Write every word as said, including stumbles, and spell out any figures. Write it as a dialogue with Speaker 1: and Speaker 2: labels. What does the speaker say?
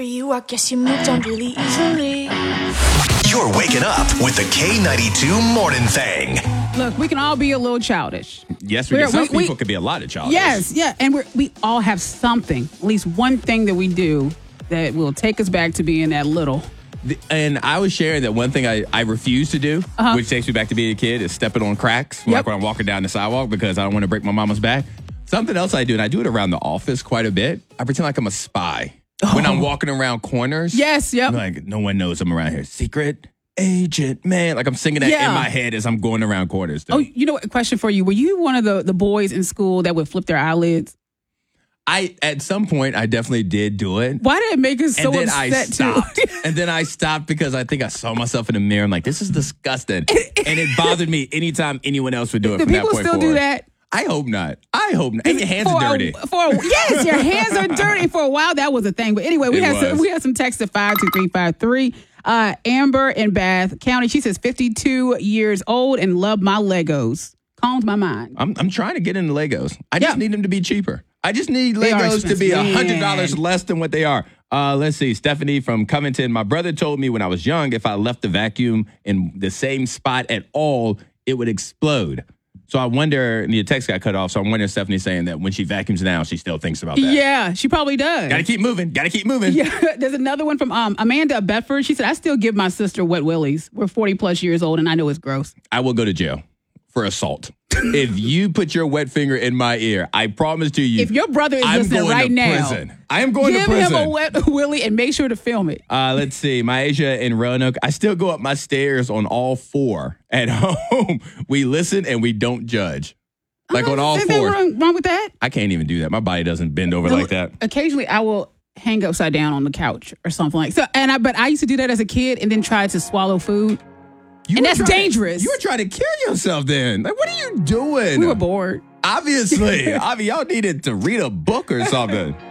Speaker 1: You, I guess you moved on really easily.
Speaker 2: You're waking up with the K ninety-two Morning Thing.
Speaker 3: Look, we can all be a little childish.
Speaker 4: Yes, we
Speaker 3: We're-
Speaker 4: can. Some
Speaker 3: we-
Speaker 4: people
Speaker 3: we-
Speaker 4: could be a lot of childish.
Speaker 3: Yes, yeah, and we're, we all have something, at least one thing that we do that will take us back to being that little.
Speaker 4: The- And I was sharing that one thing I, I refuse to do,
Speaker 3: Uh-huh.
Speaker 4: which takes me back to being a kid, is stepping on cracks like
Speaker 3: Yep.
Speaker 4: when I'm walking down the sidewalk because I don't want to break my mama's back. Something else I do, and I do it around the office quite a bit, I pretend like I'm a spy. When I'm walking around corners.
Speaker 3: Yes, yep.
Speaker 4: I'm like, no one knows I'm around here. Secret agent, man. Like I'm singing that
Speaker 3: Yeah.
Speaker 4: in my head as I'm going around corners. Though.
Speaker 3: Oh, you know what? A question for you. Were you one of the, the boys in school that would flip their eyelids?
Speaker 4: I At some point, I definitely did do it.
Speaker 3: Why did it make us so
Speaker 4: and then
Speaker 3: upset
Speaker 4: I stopped.
Speaker 3: too?
Speaker 4: and then I stopped because I think I saw myself in the mirror. I'm like, this is disgusting. and it bothered me anytime anyone else would do it.
Speaker 3: Do
Speaker 4: from
Speaker 3: people
Speaker 4: that point
Speaker 3: still do
Speaker 4: forward.
Speaker 3: that?
Speaker 4: I hope not. I hope not. And your hands
Speaker 3: for
Speaker 4: are dirty.
Speaker 3: A, for a, yes, your hands are dirty. For a while, that was a thing. But anyway, we
Speaker 4: It
Speaker 3: had some,
Speaker 4: was.
Speaker 3: we had some text at five two three five three. Uh, Amber in Bath County. She says fifty-two years old and love my Legos. Calms my mind.
Speaker 4: I'm I'm trying to get into Legos. I just
Speaker 3: Yeah.
Speaker 4: need them to be cheaper. I just need
Speaker 3: They are
Speaker 4: Legos to be
Speaker 3: expensive.
Speaker 4: one hundred dollars
Speaker 3: Man.
Speaker 4: less than what they are. Uh, let's see. Stephanie from Covington. My brother told me when I was young, if I left the vacuum in the same spot at all, it would explode. So I wonder, and your text got cut off, so I'm wondering if Stephanie's saying that when she vacuums now, she still thinks about that.
Speaker 3: Yeah, she probably does.
Speaker 4: Gotta keep moving. Gotta keep moving.
Speaker 3: Yeah, there's another one from um, Amanda Bedford. She said, I still give my sister wet willies. We're forty plus years old, and I know it's gross.
Speaker 4: I will go to jail for assault. If you put your wet finger in my ear, I promise to you.
Speaker 3: If your brother is
Speaker 4: I'm
Speaker 3: listening
Speaker 4: going
Speaker 3: right
Speaker 4: to
Speaker 3: now,
Speaker 4: prison. I am going
Speaker 3: give
Speaker 4: to prison.
Speaker 3: him a wet willy and make sure to film it.
Speaker 4: Uh, let's see. Myasha in Roanoke. I still go up my stairs on all four. At home, we listen and we don't judge. Like on all
Speaker 3: Is there
Speaker 4: fours.
Speaker 3: wrong, wrong with that?
Speaker 4: I can't even do that. My body doesn't bend over like that.
Speaker 3: Occasionally, I will hang upside down on the couch or something like so. And I, but I used to do that as a kid and then try to swallow food.
Speaker 4: You
Speaker 3: And
Speaker 4: were
Speaker 3: that's
Speaker 4: trying to-
Speaker 3: dangerous.
Speaker 4: you were trying to kill yourself then. Like, what are you doing?
Speaker 3: We were bored.
Speaker 4: Obviously. I mean, y'all needed to read a book or something.